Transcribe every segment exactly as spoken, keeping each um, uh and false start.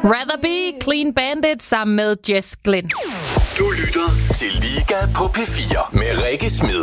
Rather Be, Clean Bandit sammen med Jess Glynn. Du lytter til Liga på P fire med Rikke Smed.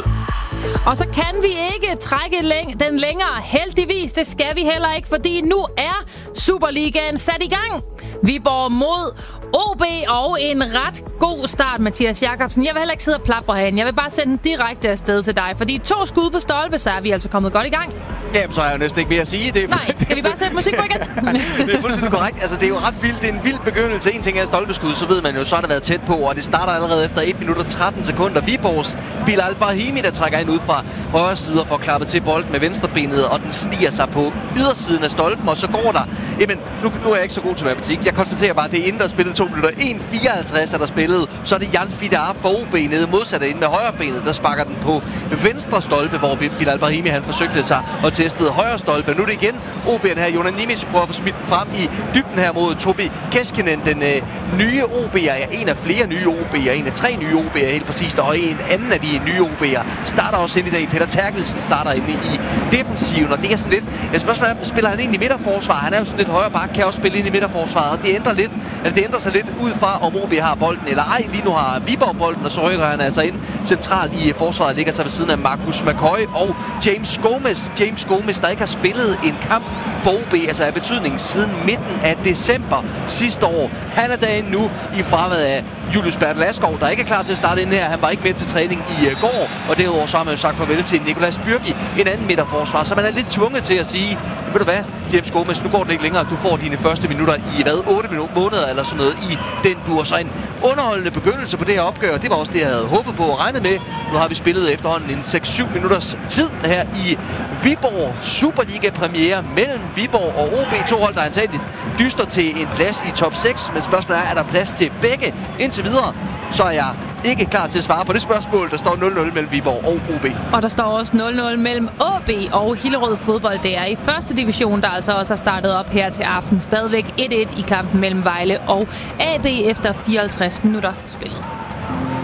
Og så kan vi ikke trække læng- den længere. Heldigvis, det skal vi heller ikke, fordi nu er Superligaen sat i gang. Viborg mod O B, og en ret god start, Mathias Jakobsen. Jeg vil heller ikke sidde og plapre herinde. Jeg vil bare sende den direkte afsted til dig, fordi to skud på stolpe, så er vi altså kommet godt i gang. Jamen, så har jeg jo næsten ikke mere at sige. Det er... Nej, skal vi bare sætte musik på igen? Det er fuldstændig korrekt. Altså, det er jo ret vildt. Det er en vild begyndelse. En ting er stolpeskud, så ved man jo, så har det været tæt på, og det starter allerede efter et minut og tretten sekunder. Viborgs Bilal Brahimi, der trækker ind ud fra højre side for at klappe til bolden med venstrebenet, og den sniger sig på ydersiden af stolpen, og så går der. Jamen, nu, nu er jeg ikke så god til matematik. Jeg konstaterer bare, at det er inden der spillet to minutter. en fireoghalvtreds er der spillet. Så er det Jan Fidar for O B nede modsat ind med højre benet, der sparker den på venstre stolpe, hvor Bilal Brahimi han forsøgte sig og testede højre stolpe. Nu er det igen O B'en her. Jonas Nimic prøver at få smidt den frem i dybden her mod Tobi Keskinen, den øh, nye O B'er. Ja, en af flere nye O B'er. En af tre nye O B'er helt præcist. Og en anden af de nye O B'er starter også ind i dag. Peter Terkelsen starter inde i defensiven, og det er sådan lidt... Jeg spørgsmål er, spiller han ind i midterforsvar? Han er jo sådan lidt højre bak, kan også spille ind i midterforsvaret, og det ændrer lidt, altså det ændrer sig lidt ud fra, om O B har bolden eller ej. Lige nu har Viborg bolden, og så rykker han altså ind centralt i forsvaret, ligger sig ved siden af Marcus McCoy og James Gomez. James Gomez, der ikke har spillet en kamp for O B, altså af betydning siden midten af december sidste år. Han er derinde nu i fraværet af Julius Bertel Askov, der ikke er klar til at starte ind her. Han var ikke med til træning i uh, går, og derudover så har man jo sagt farvel til Nicolas Bürki, en anden midterforsvar, så man er lidt tvunget til at sige, ved du hvad, James Gomez, nu går det ikke længere. Du får dine første minutter i, hvad, otte måneder eller sådan noget i den dur. Så en underholdende begyndelse på det her opgør. Det var også det, jeg havde håbet på og regnet med. Nu har vi spillet efterhånden en seks syv minutters tid her i Viborg. Superliga-premiere mellem Viborg og O B. To hold, der antageligt dyster til en plads i top seks. Men spørgsmålet er, er der plads til begge? Indtil videre, så er jeg ikke klar til at svare på det spørgsmål. Der står nul nul mellem Viborg og O B. Og der står også nul nul mellem O B og Hillerød Fodbold. Det er i første division, der altså også er startet op her til aften. Stadigvæk et et i kampen mellem Vejle og A B efter fireoghalvtreds minutter spillet.